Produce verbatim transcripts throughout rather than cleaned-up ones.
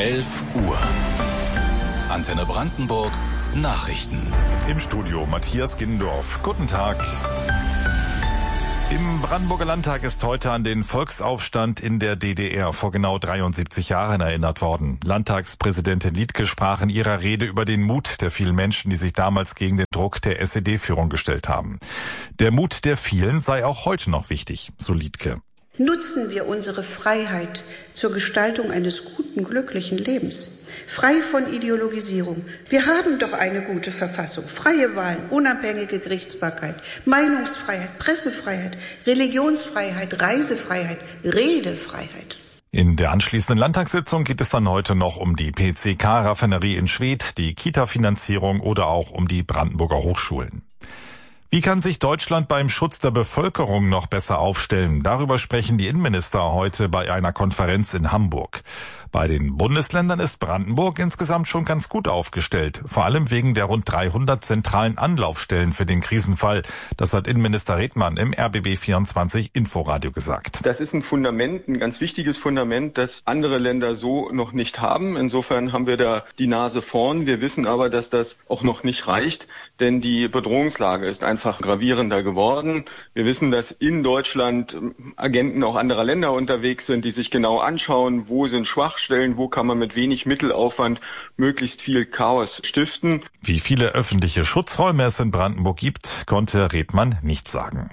elf Uhr. Antenne Brandenburg Nachrichten. Im Studio Matthias Gindorf. Guten Tag. Im Brandenburger Landtag ist heute an den Volksaufstand in der D D R vor genau dreiundsiebzig Jahren erinnert worden. Landtagspräsidentin Liedtke sprach in ihrer Rede über den Mut der vielen Menschen, die sich damals gegen den Druck der S E D-Führung gestellt haben. Der Mut der vielen sei auch heute noch wichtig, so Liedtke. Nutzen wir unsere Freiheit zur Gestaltung eines guten, glücklichen Lebens. Frei von Ideologisierung. Wir haben doch eine gute Verfassung. Freie Wahlen, unabhängige Gerichtsbarkeit, Meinungsfreiheit, Pressefreiheit, Religionsfreiheit, Reisefreiheit, Redefreiheit. In der anschließenden Landtagssitzung geht es dann heute noch um die P C K-Raffinerie in Schwedt, die Kita-Finanzierung oder auch um die Brandenburger Hochschulen. Wie kann sich Deutschland beim Schutz der Bevölkerung noch besser aufstellen? Darüber sprechen die Innenminister heute bei einer Konferenz in Hamburg. Bei den Bundesländern ist Brandenburg insgesamt schon ganz gut aufgestellt, vor allem wegen der rund dreihundert zentralen Anlaufstellen für den Krisenfall. Das hat Innenminister Redmann im R B B vierundzwanzig Inforadio gesagt. Das ist ein Fundament, ein ganz wichtiges Fundament, das andere Länder so noch nicht haben. Insofern haben wir da die Nase vorn. Wir wissen aber, dass das auch noch nicht reicht, denn die Bedrohungslage ist einfach gravierender geworden. Wir wissen, dass in Deutschland Agenten auch anderer Länder unterwegs sind, die sich genau anschauen, wo sind Schwachstellen, wo kann man mit wenig Mittelaufwand möglichst viel Chaos stiften. Wie viele öffentliche Schutzräume es in Brandenburg gibt, konnte Redmann nicht sagen.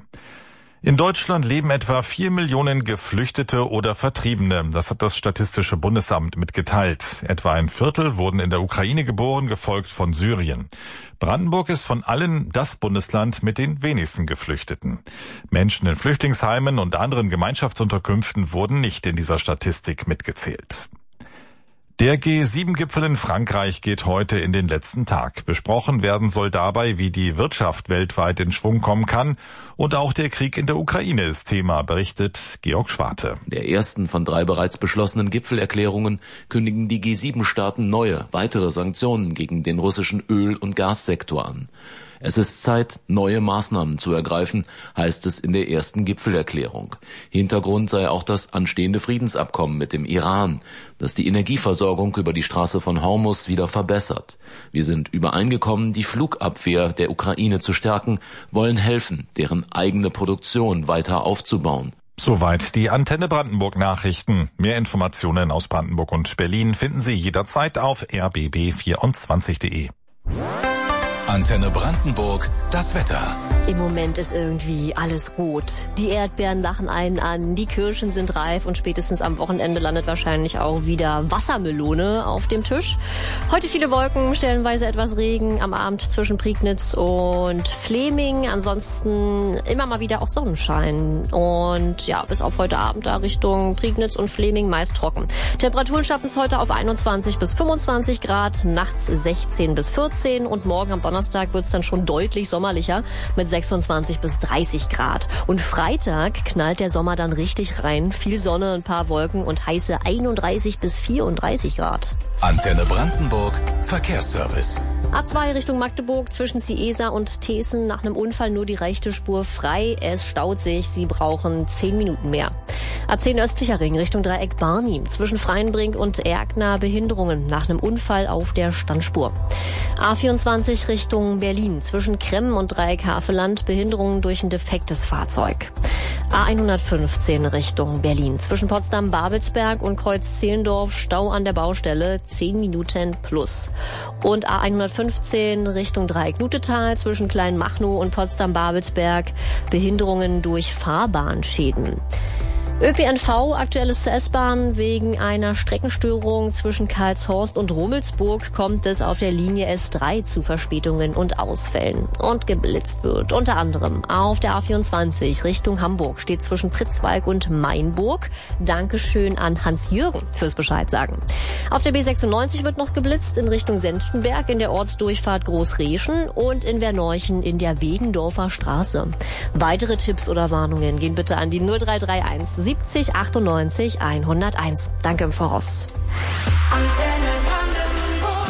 In Deutschland leben etwa vier Millionen Geflüchtete oder Vertriebene. Das hat das Statistische Bundesamt mitgeteilt. Etwa ein Viertel wurden in der Ukraine geboren, gefolgt von Syrien. Brandenburg ist von allen das Bundesland mit den wenigsten Geflüchteten. Menschen in Flüchtlingsheimen und anderen Gemeinschaftsunterkünften wurden nicht in dieser Statistik mitgezählt. Der G sieben Gipfel in Frankreich geht heute in den letzten Tag. Besprochen werden soll dabei, wie die Wirtschaft weltweit in Schwung kommen kann. Und auch der Krieg in der Ukraine ist Thema, berichtet Georg Schwarte. Der ersten von drei bereits beschlossenen Gipfelerklärungen kündigen die G sieben Staaten neue, weitere Sanktionen gegen den russischen Öl- und Gassektor an. Es ist Zeit, neue Maßnahmen zu ergreifen, heißt es in der ersten Gipfelerklärung. Hintergrund sei auch das anstehende Friedensabkommen mit dem Iran, das die Energieversorgung über die Straße von Hormuz wieder verbessert. Wir sind übereingekommen, die Flugabwehr der Ukraine zu stärken, wollen helfen, deren eigene Produktion weiter aufzubauen. Soweit die Antenne Brandenburg Nachrichten. Mehr Informationen aus Brandenburg und Berlin finden Sie jederzeit auf r b b vierundzwanzig punkt de. Antenne Brandenburg, das Wetter. Im Moment ist irgendwie alles rot. Die Erdbeeren lachen einen an, die Kirschen sind reif und spätestens am Wochenende landet wahrscheinlich auch wieder Wassermelone auf dem Tisch. Heute viele Wolken, stellenweise etwas Regen am Abend zwischen Prignitz und Fleming. Ansonsten immer mal wieder auch Sonnenschein. Und ja, bis auf heute Abend da Richtung Prignitz und Fleming meist trocken. Temperaturen schaffen es heute auf einundzwanzig bis fünfundzwanzig Grad, nachts sechzehn bis vierzehn und morgen am Donnerstag wird es dann schon deutlich sommerlicher mit sechsundzwanzig bis dreißig Grad. Und Freitag knallt der Sommer dann richtig rein. Viel Sonne, ein paar Wolken und heiße einunddreißig bis vierunddreißig Grad. Antenne Brandenburg, Verkehrsservice. A zwei Richtung Magdeburg zwischen Ciesa und Teeßen nach einem Unfall nur die rechte Spur frei. Es staut sich, Sie brauchen zehn Minuten mehr. A zehn östlicher Ring Richtung Dreieck Barnim zwischen Freienbrink und Erkner Behinderungen nach einem Unfall auf der Standspur. A vierundzwanzig Richtung Berlin zwischen Kremmen und Dreieck Haveland Behinderungen durch ein defektes Fahrzeug. A hundertfünfzehn Richtung Berlin zwischen Potsdam-Babelsberg und Kreuz-Zehlendorf Stau an der Baustelle zehn Minuten plus. Und A hundertfünfzehn Richtung Dreieck Nutetal zwischen Kleinmachnow und Potsdam-Babelsberg Behinderungen durch Fahrbahnschäden. Ö P N V, aktuelles zur S-Bahn. Wegen einer Streckenstörung zwischen Karlshorst und Rummelsburg kommt es auf der Linie S drei zu Verspätungen und Ausfällen. Und geblitzt wird unter anderem auf der A vierundzwanzig Richtung Hamburg, steht zwischen Pritzwalk und Mainburg. Dankeschön an Hans-Jürgen fürs Bescheid sagen. Auf der B sechsundneunzig wird noch geblitzt in Richtung Senftenberg in der Ortsdurchfahrt Großreschen und in Werneuchen in der Wegendorfer Straße. Weitere Tipps oder Warnungen gehen bitte an die null drei drei eins siebzig achtundneunzig hunderteins. Danke im Voraus.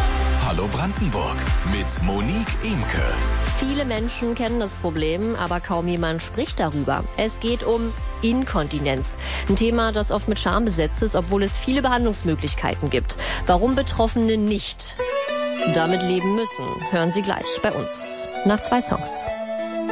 Hallo Brandenburg mit Monique Imke. Viele Menschen kennen das Problem, aber kaum jemand spricht darüber. Es geht um Inkontinenz. Ein Thema, das oft mit Scham besetzt ist, obwohl es viele Behandlungsmöglichkeiten gibt. Warum Betroffene nicht damit leben müssen, hören Sie gleich bei uns. Nach zwei Songs.